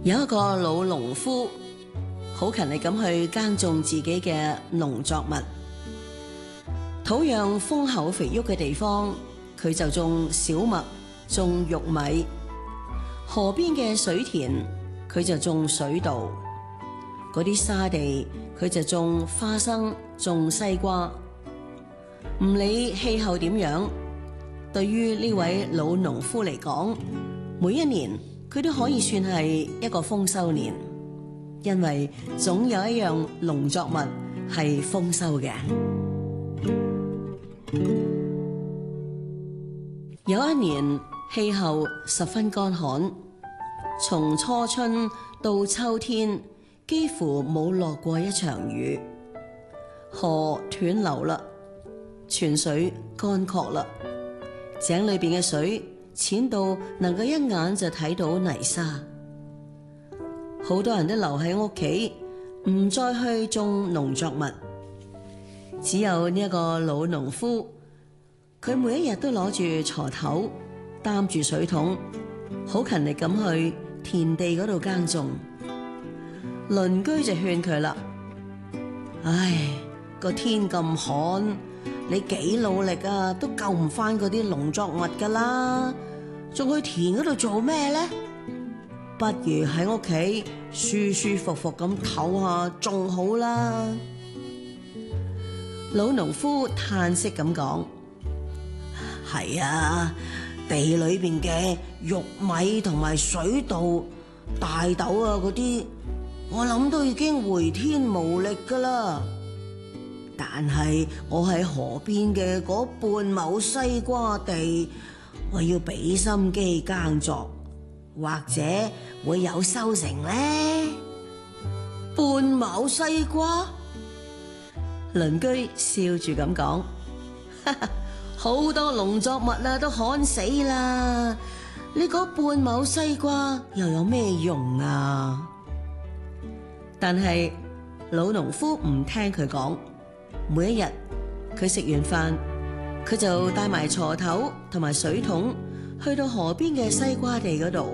有一個老農夫，好勤力咁去耕種自己嘅農作物，土壤豐厚肥沃嘅地方，佢就種小麥、種玉米；河邊嘅水田，佢就種水稻；嗰啲沙地，佢就種花生、種西瓜。唔理氣候點樣，對於呢位老農夫嚟講，每一年佢都可以算係一個豐收年，因為總有一樣農作物係豐收嘅。有一年氣候十分乾旱，從初春到秋天幾乎冇落過一場雨，河斷流啦，泉水乾涸啦，井裏邊嘅水淺到能夠一眼就睇到泥沙。好多人都留喺屋企，唔再去種農作物，只有呢一個老農夫，佢每一日都攞住鋤頭，擔住水桶，好勤力咁去田地嗰度耕種。鄰居就勸佢啦：唉，個天咁旱，你幾努力啊，都救唔翻嗰啲農作物噶啦，仲去田嗰度做咩呢？不如喺屋企舒舒服服咁唞下仲好啦。老農夫嘆息咁講：係啊，地裏邊嘅玉米同埋水稻、大豆啊嗰啲，我諗都已經回天無力噶啦。但係我喺河邊嘅嗰半畝西瓜地，我要俾心機耕作，或者會有收成呢？半畝西瓜？鄰居笑住咁講：好多農作物啊都旱死啦，你嗰半畝西瓜又有咩用啊？但係老農夫唔聽佢講，每一日佢食完飯，佢就帶埋鋤頭同埋水桶去到河邊嘅西瓜地嗰度，